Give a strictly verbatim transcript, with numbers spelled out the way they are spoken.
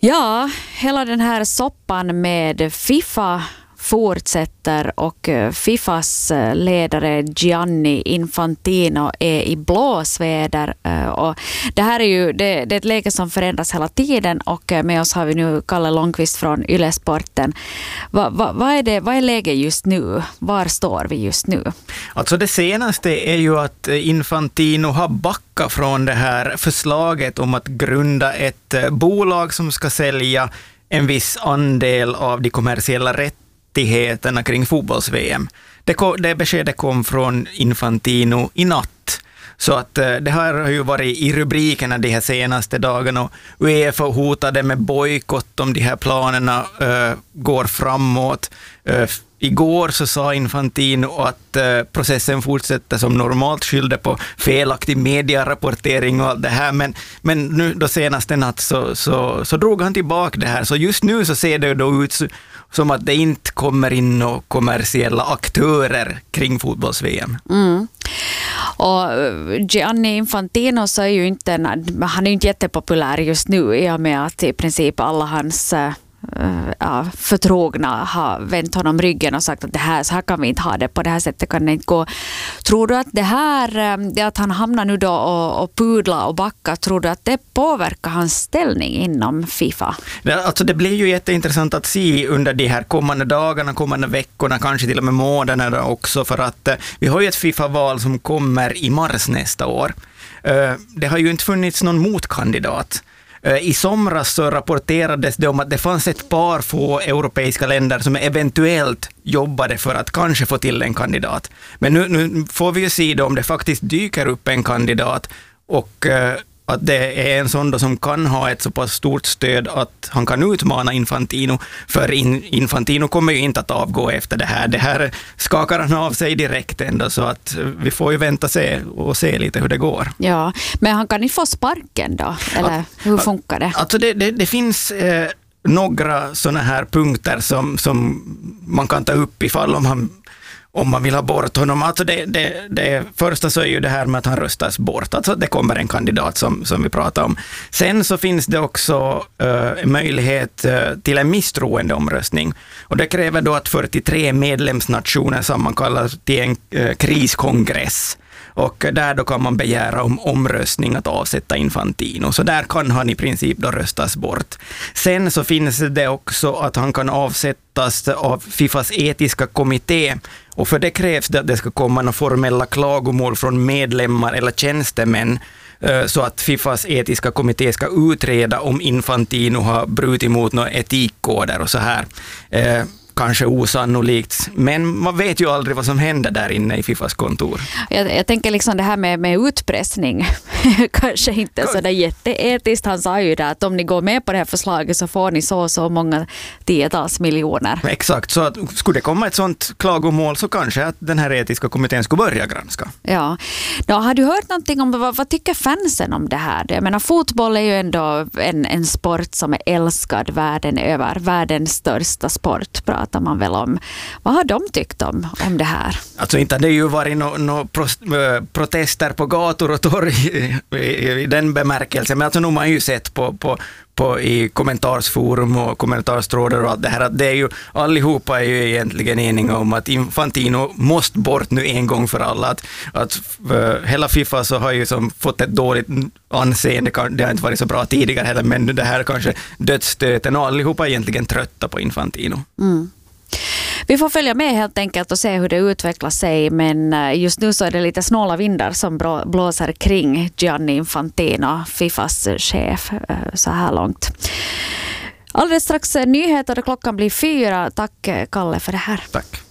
Ja, hela den här soppan med FIFA fortsätter och FIFAs ledare Gianni Infantino är i blåsväder. Och det här är ju det, det är ett läge som förändras hela tiden, och med oss har vi nu Kalle Långqvist från Yle-sporten. Va, va, vad, är det, vad är läget just nu? Var står vi just nu? Alltså det senaste är ju att Infantino har backat från det här förslaget om att grunda ett bolag som ska sälja en viss andel av de kommersiella rättigheterna kring fotbolls-V M. Det, kom, det beskedet kom från Infantino i natt. Så att det här har ju varit i rubrikerna de här senaste dagarna, och UEFA hotade med bojkott om de här planerna uh, går framåt. Uh, igår så sa Infantino att uh, processen fortsätter som normalt, skyllde på felaktig medierapportering och allt det här, men, men nu då senaste natt så, så, så drog han tillbaka det här. Så just nu så ser det då ut som att det inte kommer in några kommersiella aktörer kring fotbolls-V M. Mm. Och Gianni Infantino så är ju inte, han är ju inte jättepopulär just nu, i och med att i princip alla hans ja, förtrogna har vänt honom ryggen och sagt att det här, så här kan vi inte ha det, på det här sättet kan det inte gå. Tror du att det här, det att han hamnar nu då och, och pudla och backa, tror du att det påverkar hans ställning inom FIFA? Det, alltså det blir ju jätteintressant att se under de här kommande dagarna, kommande veckorna, kanske till och med månaderna också, för att uh, vi har ju ett FIFA-val som kommer i mars nästa år. Uh, det har ju inte funnits någon motkandidat. I somras så rapporterades det om att det fanns ett par få europeiska länder som eventuellt jobbade för att kanske få till en kandidat. Men nu, nu får vi ju se då om det faktiskt dyker upp en kandidat, och uh, att det är en sån då som kan ha ett så pass stort stöd att han kan utmana Infantino, för in, Infantino kommer ju inte att avgå efter det här. Det här skakar han av sig direkt ändå, så att vi får ju vänta se och se lite hur det går. Ja, men han kan inte få sparken då, eller att, hur funkar det? Alltså det, det, det finns eh, några såna här punkter som, som man kan ta upp ifall om han om man vill ha bort honom. Alltså det, det, det första så är ju det här med att han röstas bort. Alltså det kommer en kandidat som, som vi pratar om. Sen så finns det också uh, möjlighet uh, till en misstroendeomröstning. Och det kräver då att fyrtiotre medlemsnationer sammankallas till en uh, kriskongress. Och där då kan man begära om omröstning att avsätta Infantino. Så där kan han i princip då röstas bort. Sen så finns det också att han kan avsättas av FIFAs etiska kommitté. Och för det krävs det att det ska komma några formella klagomål från medlemmar eller tjänstemän, så att FIFAs etiska kommitté ska utreda om Infantino har brutit mot några etikkoder och så här. Eh, kanske osannolikt, men man vet ju aldrig vad som händer där inne i FIFAs kontor. Jag, jag tänker liksom det här med, med utpressning kanske inte så där jätteetiskt. Han sa ju det att om ni går med på det här förslaget så får ni så och så många tiotals miljoner. Exakt, så att skulle det komma ett sånt klagomål så kanske att den här etiska kommittén skulle börja granska. Ja, då, har du hört någonting om vad, vad tycker fansen om det här? Jag menar, fotboll är ju ändå en, en sport som är älskad världen över, världens största sport pratar man väl om. Vad har de tyckt om, om det här? Alltså inte det har ju varit några no pro- protester på gator och torg i, i, i den bemärkelsen, men alltså nu har man ju sett på, på, på i kommentarsforum och kommentarstrådar och allt det här, att det är ju, allihopa är ju egentligen eniga om att Infantino måste bort nu en gång för alla. Att, att uh, hela FIFA så har ju som fått ett dåligt anseende, det har inte varit så bra tidigare heller, men det här kanske dödsstöten, och allihopa är egentligen trötta på Infantino. Mm. Vi får följa med helt enkelt och se hur det utvecklar sig, men just nu så är det lite snåla vindar som blåser kring Gianni Infantino, FIFAs chef, så här långt. Alldeles strax nyheter och klockan blir fyra. Tack Kalle för det här. Tack.